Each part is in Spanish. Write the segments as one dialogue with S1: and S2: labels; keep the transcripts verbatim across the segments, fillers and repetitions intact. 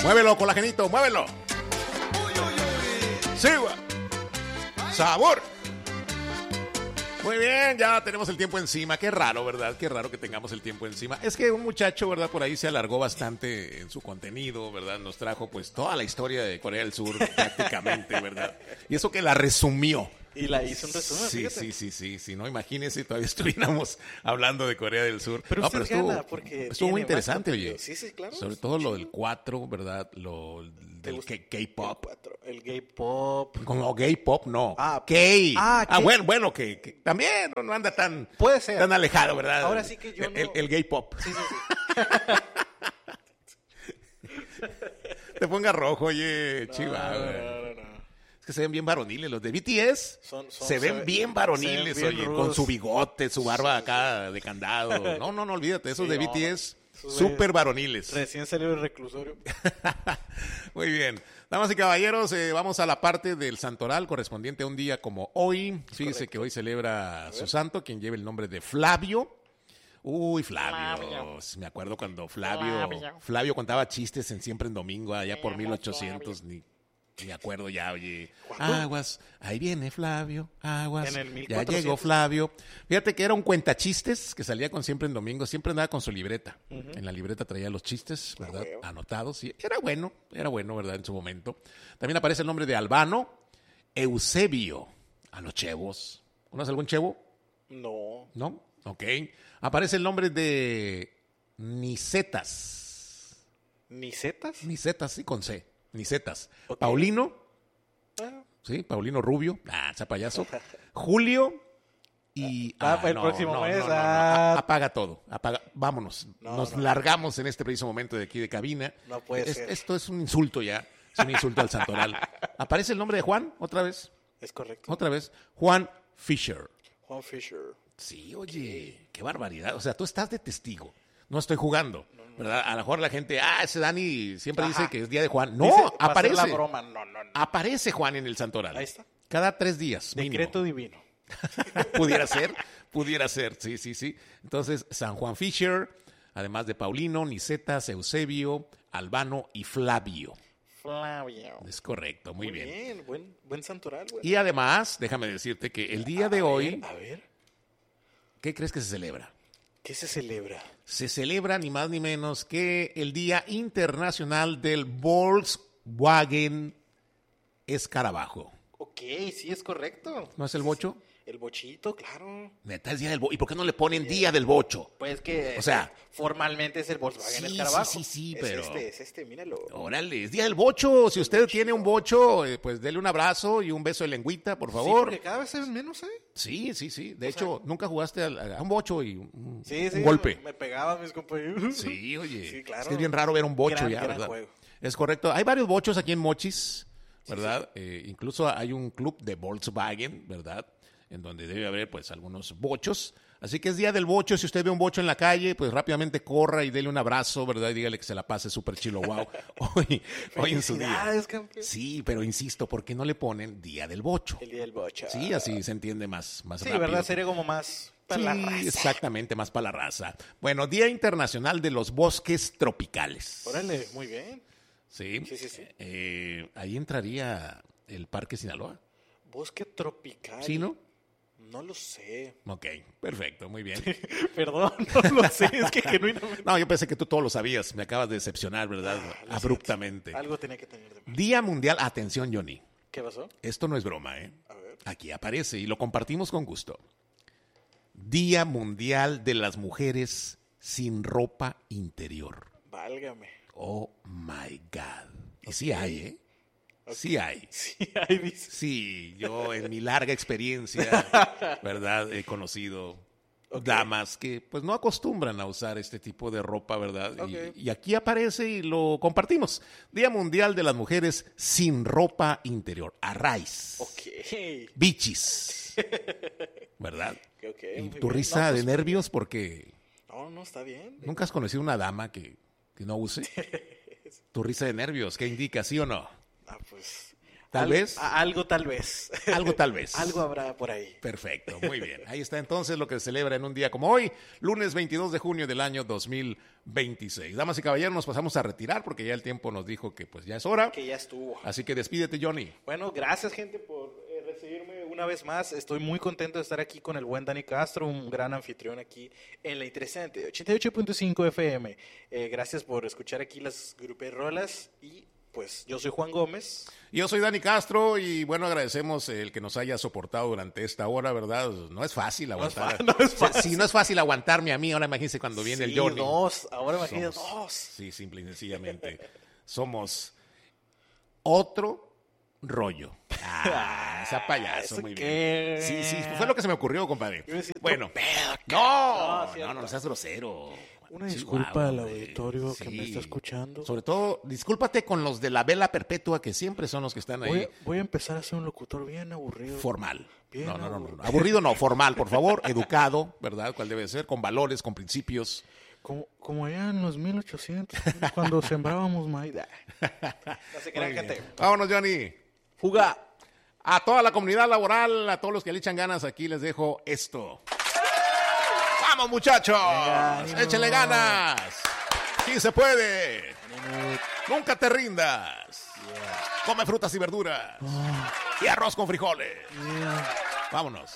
S1: Muévelo, colagenito, muévelo. Sí, güey. Sabor. Muy bien, ya tenemos el tiempo encima. Qué raro, ¿verdad? Qué raro que tengamos el tiempo encima. Es que un muchacho, ¿verdad? Por ahí se alargó bastante en su contenido, ¿verdad? Nos trajo pues toda la historia de Corea del Sur prácticamente, ¿verdad? Y eso que la resumió.
S2: Y la hizo un resumen,
S1: Sí,
S2: fíjate.
S1: sí, sí, sí, sí, no, imagínese, todavía estuviéramos hablando de Corea del Sur.
S2: Pero
S1: no,
S2: usted
S1: pero estuvo,
S2: gana porque
S1: estuvo muy
S2: tiene más
S1: interesante,
S2: contenido.
S1: oye.
S2: Sí, sí, claro.
S1: Sobre todo lo del cuatro, ¿verdad? Lo del
S2: gusta?
S1: K- K-pop.
S2: El cuatro, el gay pop.
S1: Como gay pop, no.
S2: Ah,
S1: gay.
S2: ah,
S1: Ah,
S2: gay.
S1: bueno, bueno, que, que también no, no anda tan,
S2: Puede ser.
S1: tan alejado, ¿verdad?
S2: Ahora sí que yo
S1: el,
S2: no-
S1: el, el gay pop.
S2: Sí, sí, sí.
S1: Te ponga rojo, oye, chiva.
S2: No,
S1: güey.
S2: no, no, no.
S1: Es que se ven bien varoniles. Los de B T S
S2: Son- son-
S1: se ven
S2: se-
S1: bien
S2: se
S1: varoniles,
S2: ven bien
S1: oye,
S2: rudos.
S1: con su bigote, su barba acá de candado. No, no, no, olvídate, esos
S2: Sí,
S1: de
S2: no.
S1: B T S,
S2: Esos
S1: súper
S2: de-
S1: varoniles.
S2: Recién salió del reclusorio.
S1: Muy bien. Damas y caballeros, eh, vamos a la parte del santoral correspondiente a un día como hoy. Fíjese
S2: Correcto.
S1: que hoy celebra su santo, quien lleva el nombre de Flavio. Uy, Flavio.
S3: Flavio.
S1: Me acuerdo cuando Flavio,
S3: Flavio.
S1: Flavio contaba chistes en Siempre en Domingo, allá por
S3: Me
S1: mil
S3: llamo
S1: ochocientos, ni, ni me acuerdo ya, oye.
S2: ¿Cuándo?
S1: Aguas, ahí viene Flavio, aguas,
S2: En el
S1: ya
S2: mil cuatrocientos.
S1: llegó Flavio. Fíjate que era un cuentachistes que salía con Siempre en Domingo, siempre andaba con su libreta. En la libreta traía los chistes, ¿verdad?
S2: huevo.
S1: Anotados, y era bueno, era bueno, ¿verdad? En su momento. También aparece el nombre de Albano, Eusebio, a los chevos. ¿Conoces algún chevo?
S2: No.
S1: ¿No? Ok. Aparece el nombre de Nicetas.
S2: ¿Nicetas?
S1: Nicetas, sí, con C. Nicetas.
S2: Ok.
S1: Paulino,
S2: Ah,
S1: sí, Paulino Rubio. Ah, ese payaso. Julio y...
S2: Ah, para el próximo mes,
S1: no, no.
S2: ah.
S1: A- Apaga todo. Apaga. Vámonos.
S2: No,
S1: Nos
S2: no.
S1: largamos en este preciso momento de aquí de cabina.
S2: No puede
S1: Es-
S2: ser.
S1: Esto es un insulto ya. Es un insulto al santoral. ¿Aparece el nombre de Juan otra vez?
S2: es correcto.
S1: Otra vez. Juan Fisher.
S2: Juan Fisher.
S1: Sí, oye, qué barbaridad. O sea, tú estás de testigo. No estoy jugando, ¿verdad? A lo mejor la gente, ah, ese Dani siempre
S2: Ajá.
S1: dice que es día de Juan. No,
S2: Dice, va a ser
S1: aparece.
S2: la broma. No, no, no.
S1: Aparece Juan en el santoral.
S2: Ahí está.
S1: Cada tres días. mínimo.
S2: Decreto divino.
S1: Pudiera ser, pudiera ser, sí, sí, sí. Entonces, San Juan Fisher, además de Paulino, Nicetas, Eusebio, Albano y Flavio.
S3: Flavio.
S1: Es correcto, muy,
S2: Muy
S1: bien.
S2: bien. Buen, buen santoral, güey.
S1: Y además, déjame decirte que el día de
S2: A
S1: hoy,
S2: ver, a ver,
S1: ¿qué crees que se celebra?
S2: ¿qué se celebra?
S1: Se celebra ni más ni menos que el Día Internacional del Volkswagen Escarabajo.
S2: Ok, sí, es correcto.
S1: ¿No es el bocho?
S2: El bochito, claro.
S1: Neta, es Día del Bocho. ¿Y por qué no le ponen Día del Bocho?
S2: Pues que
S1: O sea,
S2: eh, formalmente es el Volkswagen
S1: sí,
S2: Escarabajo.
S1: sí, sí, sí,
S2: Es
S1: pero-
S2: este, es este, míralo.
S1: Órale, es Día del Bocho. Si usted tiene un bocho, eh, pues dele un abrazo y un beso de lengüita, por
S2: Sí,
S1: favor.
S2: porque cada vez es menos, ¿eh?
S1: Sí, sí, sí. De hecho, nunca jugaste al- a, un bocho y un,
S2: Sí, sí.
S1: un golpe.
S2: Me pegaban mis compañeros.
S1: Sí, oye.
S2: Sí, claro.
S1: Es que es bien raro ver un bocho
S2: Gran,
S1: ya,
S2: gran
S1: ¿verdad?
S2: juego.
S1: Es correcto. Hay varios bochos aquí en Mochis, ¿verdad? Eh, incluso hay un club de Volkswagen, ¿verdad? En donde debe haber, pues, algunos bochos. Así que es Día del Bocho. Si usted ve un bocho en la calle, pues rápidamente corra y dele un abrazo, ¿verdad? Y dígale que se la pase súper chilo, wow. Hoy, hoy en su día.
S2: Felicidades, campeón.
S1: Sí, pero insisto, ¿por qué no le ponen Día del Bocho?
S2: El día del bocha.
S1: Sí, así se entiende más, más
S2: Sí,
S1: rápido.
S2: ¿verdad? Sería como más para la
S1: Sí,
S2: raza.
S1: exactamente, más para la raza. Bueno, Día Internacional de los Bosques Tropicales.
S2: Órale, muy bien.
S1: Sí,
S2: Sí, sí, sí.
S1: Eh, ahí entraría el Parque Sinaloa.
S2: Bosque tropical.
S1: ¿Sí, no?
S2: No lo sé.
S1: Ok, perfecto, muy bien.
S2: Perdón, no lo sé. Es que genuinamente.
S1: No, yo pensé que tú todo lo sabías. Me acabas de decepcionar, ¿verdad?
S2: Ah, lo
S1: Abruptamente.
S2: siento. Algo tenía que tener de mí.
S1: Día Mundial, atención, Johnny.
S2: ¿Qué pasó?
S1: Esto no es broma, ¿eh?
S2: A ver.
S1: Aquí aparece y lo compartimos con gusto. Día Mundial de las Mujeres sin ropa interior.
S2: Válgame.
S1: Oh my God. Y sí hay, ¿eh? Sí hay.
S2: Sí, ahí dice.
S1: Sí, yo en mi larga experiencia, ¿verdad? He conocido
S2: Ok.
S1: damas que pues no acostumbran a usar este tipo de ropa, ¿verdad? Y-
S2: Ok.
S1: Y, aquí aparece y lo compartimos. Día Mundial de las Mujeres sin ropa interior. Arraiz.
S2: Ok.
S1: Bichis. ¿Verdad?
S2: Ok,
S1: Y
S2: muy
S1: tu
S2: bien.
S1: risa
S2: No,
S1: de
S2: pues,
S1: nervios porque
S2: No, no, está bien.
S1: nunca has conocido una dama que, que no use. Tu risa de nervios, ¿qué indica, sí o no?
S2: Ah, pues
S1: ¿Tal
S2: Al-
S1: vez?
S2: a- algo tal vez.
S1: Algo tal vez.
S2: Algo habrá por ahí.
S1: Perfecto, muy bien. Ahí está entonces lo que se celebra en un día como hoy, lunes veintidós de junio del año dos mil veintiséis. Damas y caballeros, nos pasamos a retirar porque ya el tiempo nos dijo que pues ya es hora.
S2: Que ya estuvo.
S1: Así que despídete, Johnny.
S2: Bueno, gracias gente por eh, recibirme una vez más. Estoy muy contento de estar aquí con el buen Dani Castro, un gran anfitrión aquí en la interesante ochenta y ocho punto cinco F M. Eh, gracias por escuchar aquí las gruperrolas y pues yo soy Juan Gómez.
S1: Yo soy Dani Castro y bueno, agradecemos el que nos haya soportado durante esta hora, ¿verdad? No es fácil
S2: No es
S1: aguantar.
S2: fa- no es fácil.
S1: Si no es fácil aguantarme a mí, ahora imagínense cuando viene
S2: Sí,
S1: el Johnny.
S2: dos, ahora imagínate
S1: Somos-
S2: dos.
S1: Sí, simple y sencillamente. Somos otro rollo. Ah, esa payaso,
S2: ¿eso
S1: muy
S2: qué?
S1: bien. Sí, sí, fue lo que se me ocurrió, compadre.
S2: Iba a decir,
S1: Bueno,
S2: otro pedo,
S1: no,
S2: No, cierto.
S1: no, no, no seas grosero.
S2: Una
S1: Sí,
S2: disculpa
S1: guau,
S2: al
S1: hombre.
S2: auditorio que me
S1: Sí.
S2: está escuchando.
S1: Sobre todo, discúlpate con los de la vela perpetua, que siempre son los que están ahí.
S2: Voy, a- voy a empezar a ser un locutor bien aburrido.
S1: Formal.
S2: Bien
S1: No, no, no, no,
S2: aburrido.
S1: aburrido no, formal, por favor, educado, ¿verdad? ¿Cuál debe ser? Con valores, con principios.
S2: Como, como allá en los mil ochocientos, cuando sembrábamos maíz. No se crean,
S1: Muy bien.
S2: gente.
S1: Vámonos, Johnny.
S2: Fuga.
S1: A toda la comunidad laboral, a todos los que le echan ganas, aquí les dejo esto. ¡Vamos, muchachos!
S2: Venga, ánimo.
S1: ¡Échenle ganas! ¡Sí se puede! ¡Nunca te rindas! Come frutas y verduras. Y arroz con frijoles. Vámonos.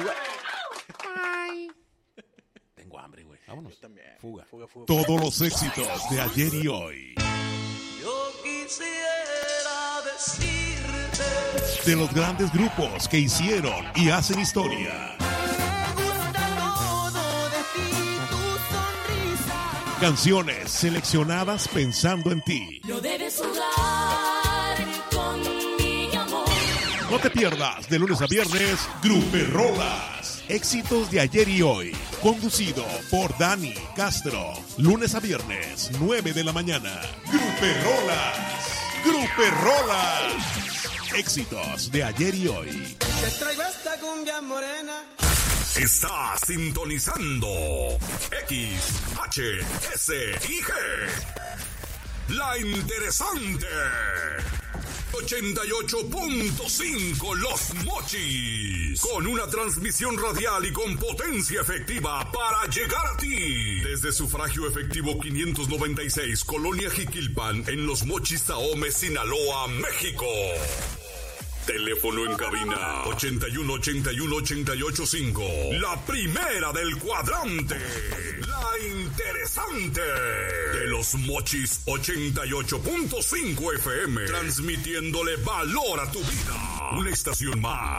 S1: Bye. Tengo hambre, güey. Vámonos.
S2: También.
S1: Fuga.
S2: Fuga, fuga.
S3: Todos los éxitos de ayer y hoy.
S4: Yo quisiera decirte,
S3: De los grandes grupos que hicieron y hacen historia.
S4: me gusta todo de ti, tu sonrisa.
S3: Canciones seleccionadas pensando en ti.
S5: No debes jugar con mi amor.
S3: No te pierdas de lunes a viernes Gruperrolas. Éxitos de ayer y hoy. Conducido por Dani Castro. Lunes a viernes, nueve de la mañana. Gruperrolas. Gruperrolas. Éxitos de ayer y hoy.
S4: Te traigo esta cumbia morena.
S6: Está sintonizando X, H, S y G. La interesante. ochenta y ocho punto cinco Los Mochis. Con una transmisión radial y con potencia efectiva para llegar a ti. Desde sufragio efectivo quinientos noventa y seis, Colonia Jiquilpan, en Los Mochis, Tahome, Sinaloa, México. Teléfono en cabina ochenta y uno, ochenta y uno, ochenta y ocho, cinco. La primera del cuadrante. La interesante. De Los Mochis ochenta y ocho punto cinco F M. Transmitiéndole valor a tu vida. Una estación más.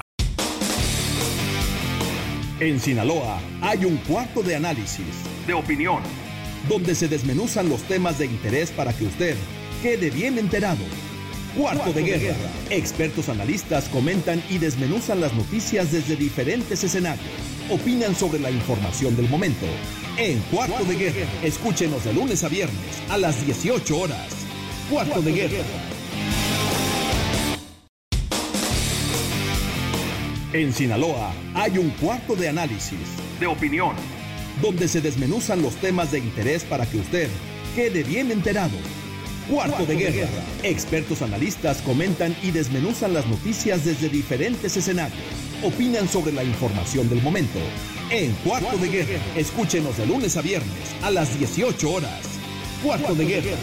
S7: En Sinaloa hay un cuarto de análisis, de opinión, donde se desmenuzan los temas de interés para que usted quede bien enterado. Cuarto de guerra. Expertos analistas comentan y desmenuzan las noticias desde diferentes escenarios. Opinan sobre la información del momento. En Cuarto de Guerra, escúchenos de lunes a viernes a las dieciocho horas. Cuarto de Guerra. En Sinaloa hay un cuarto de análisis, de opinión, donde se desmenuzan los temas de interés para que usted quede bien enterado. Cuarto de Guerra. Expertos analistas comentan y desmenuzan las noticias desde diferentes escenarios. Opinan sobre la información del momento. En Cuarto de Guerra, escúchenos de lunes a viernes a las dieciocho horas. Cuarto de Guerra.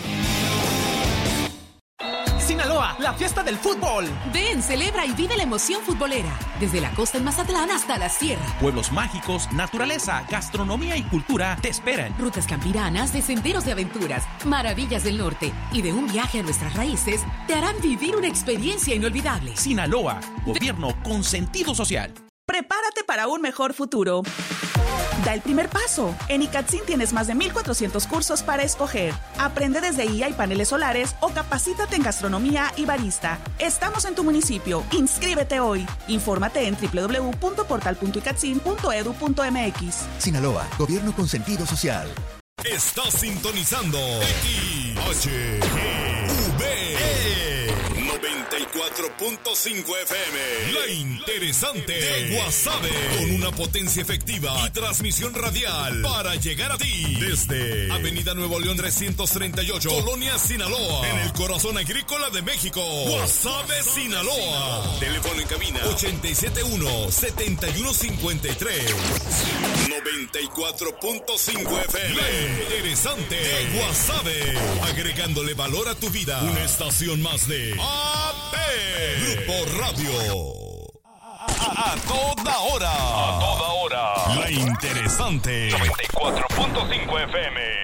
S8: Sinaloa, la fiesta del fútbol.
S5: Ven, celebra y vive la emoción futbolera. Desde la costa en Mazatlán hasta la sierra.
S8: Pueblos mágicos, naturaleza, gastronomía y cultura te esperan.
S5: Rutas campiranas de senderos de aventuras, maravillas del norte y de un viaje a nuestras raíces te harán vivir una experiencia inolvidable.
S8: Sinaloa, gobierno con sentido social.
S9: Prepárate para un mejor futuro. Da el primer paso. En ICATSIN tienes más de mil cuatrocientos cursos para escoger. Aprende desde I A y paneles solares o capacítate en gastronomía y barista. Estamos en tu municipio. Inscríbete hoy. Infórmate en doble u doble u doble u punto portal punto icatsin punto edu punto m x.
S10: Sinaloa, gobierno con sentido social.
S6: Estás sintonizando X, H, G, V, E noventa y cuatro cuatro punto cinco F M. La interesante de Guasave. Con una potencia efectiva y transmisión radial para llegar a ti. Desde Avenida Nuevo León trescientos treinta y ocho, Colonia Sinaloa. En el corazón agrícola de México. Guasave, Sinaloa. Teléfono en cabina ochenta y siete uno, setenta y uno cincuenta y tres. noventa y cuatro punto cinco F M. La interesante de Guasave. Agregándole valor a tu vida. Una estación más de A P Grupo Radio. A, a toda hora. A toda hora. La interesante. noventa y cuatro punto cinco F M.